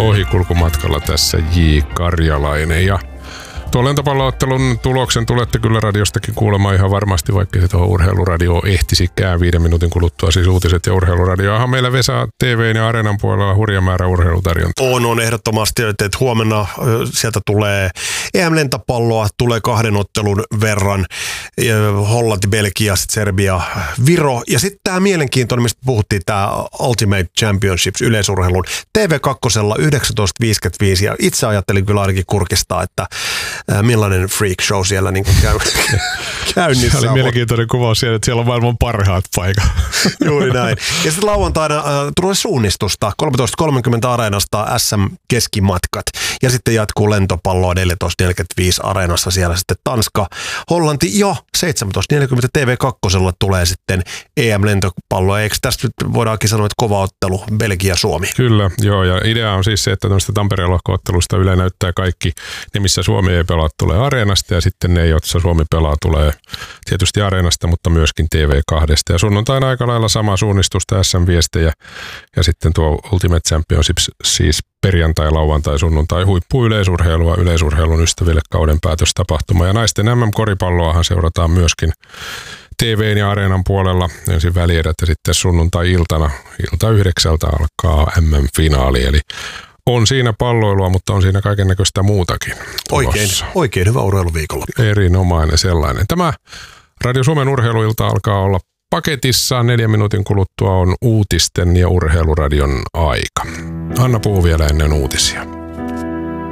ohikulkumatkalla tässä J. Karjalainen. Ja tuon lentopalloottelun tuloksen tulette kyllä radiostakin kuulemaan ihan varmasti, vaikka se tuohon urheiluradioon ehtisikään 5 minuutin kuluttua. Siis uutiset ja urheiluradioahan meillä Vesa TV:n ja Areenan puolella hurja määrä urheilutarjontaa. On ehdottomasti, että huomenna sieltä tulee EM-lentopalloa, tulee 2 ottelun verran. Hollanti, Belgia, Serbia, Viro. Ja sitten tämä mielenkiintoinen, mistä puhuttiin, tämä Ultimate Championships yleisurheilun TV2 19.55. Ja itse ajattelin kyllä ainakin kurkistaa, että millainen freak show siellä niin käynnissä on. Se oli mielenkiintoinen kuvaus siellä, että siellä on maailman parhaat paikat. Juuri näin. Ja sitten lauantaina tulee suunnistusta 13.30 Areenasta SM-keskimatkat. Ja sitten jatkuu lentopalloa 14.45 Areenassa siellä sitten Tanska, Hollanti jo 17.40 TV2 tulee sitten EM-lentopalloa. Eikö tästä voidaankin sanoa, että kova ottelu Belgia-Suomi? Kyllä, joo. Ja idea on siis se, että tämmöistä Tampereen lohko-ottelusta Yle näyttää kaikki ne, missä Suomi ei pelaa, tulee Areenasta ja sitten ne, joissa Suomi pelaa, tulee tietysti Areenasta, mutta myöskin TV2. Ja sunnuntaina aika lailla sama suunnistusta SM-viestejä ja sitten tuo Ultimate Championships siis perjantai, lauantai, sunnuntai huippuyleisurheilua yleisurheilun ystäville kauden päätöstapahtuma. Ja naisten MM-koripalloahan seurataan myöskin TV:n ja Areenan puolella ensin välierät ja sitten sunnuntai-iltana ilta 9 alkaa MM-finaali. Eli on siinä palloilua, mutta on siinä kaikennäköistä muutakin. Oikein hyvä urheiluviikonloppu. Erinomainen sellainen. Tämä Radio Suomen urheiluilta alkaa olla paketissa. 4 minuutin kuluttua on uutisten ja urheiluradion aika. Anna puhuu vielä ennen uutisia.